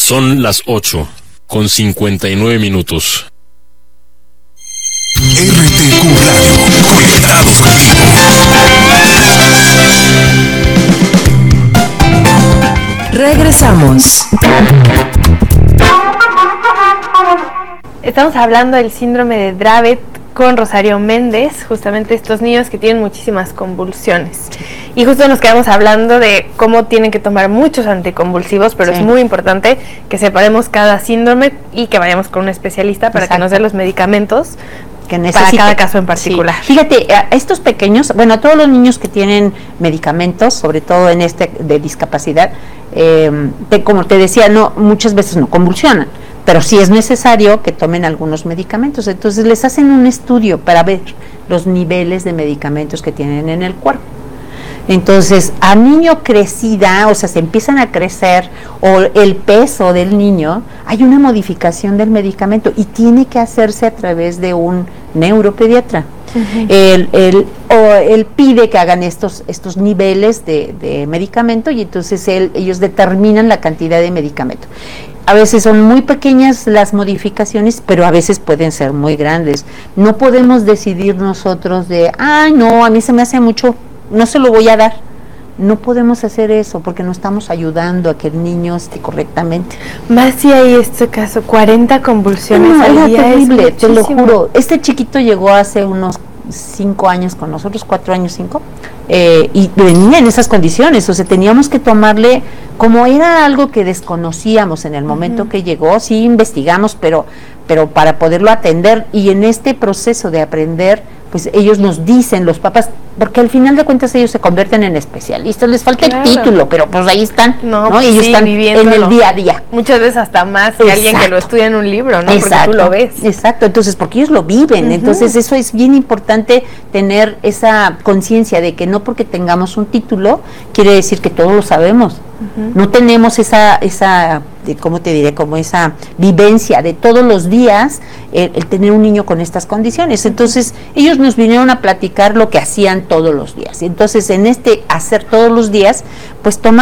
Son las 8:59. RTQ Radio, conectados contigo. Regresamos. Estamos hablando del síndrome de Dravet con Rosario Méndez, justamente estos niños que tienen muchísimas convulsiones. Y justo nos quedamos hablando de cómo tienen que tomar muchos anticonvulsivos, pero es muy importante que separemos cada síndrome y que vayamos con un especialista para que nos dé los medicamentos que para cada caso en particular. Sí. Fíjate, a estos pequeños, bueno, a todos los niños que tienen medicamentos, sobre todo en de discapacidad, como te decía, muchas veces no convulsionan, pero sí es necesario que tomen algunos medicamentos. Entonces les hacen un estudio para ver los niveles de medicamentos que tienen en el cuerpo. Entonces, a niño crecida, o sea, se empiezan a crecer, o el peso del niño, hay una modificación del medicamento y tiene que hacerse a través de un neuropediatra. Él pide que hagan estos niveles de medicamento y entonces ellos determinan la cantidad de medicamento. A veces son muy pequeñas las modificaciones, pero a veces pueden ser muy grandes. No podemos decidir nosotros no, a mí se me hace mucho, no se lo voy a dar. No podemos hacer eso porque no estamos ayudando a que el niño esté correctamente. Más si hay este caso, 40 convulsiones al día. Terrible, te lo juro. Este chiquito llegó hace unos 5 años con nosotros, 4 años, 5, y venía en esas condiciones. O sea, teníamos que tomarle, como era algo que desconocíamos en el momento que llegó, sí investigamos, pero para poderlo atender, y en este proceso de aprender, pues ellos nos dicen, los papás, porque al final de cuentas ellos se convierten en especialistas, les falta el título, pero pues ahí están, ¿no? Ellos están en el día a día. Muchas veces hasta más que alguien que lo estudia en un libro, ¿no? Porque tú lo ves. Exacto, entonces, porque ellos lo viven, entonces eso es bien importante, tener esa conciencia de que no porque tengamos un título, quiere decir que todos lo sabemos. No tenemos esa ¿cómo te diré? Como esa vivencia de todos los días, el tener un niño con estas condiciones. Entonces, ellos nos vinieron a platicar lo que hacían todos los días. Entonces, en hacer todos los días, pues tomar